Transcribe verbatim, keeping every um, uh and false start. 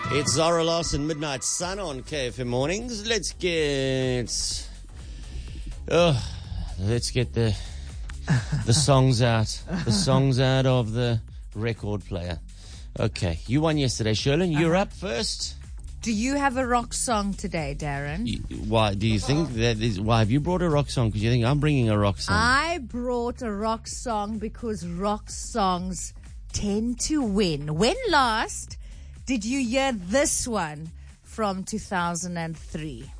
It's Zara Larson, Midnight Sun on K F M Mornings. Let's get... Oh, let's get the the songs out. The songs out of the record player. Okay, you won yesterday, Sherlyn. You're Uh-huh. up first. Do you have a rock song today, Darren? You, why do you think that is... Why have you brought a rock song? Because you think I'm bringing a rock song. I brought a rock song because rock songs tend to win. When last did you hear this one from two thousand three?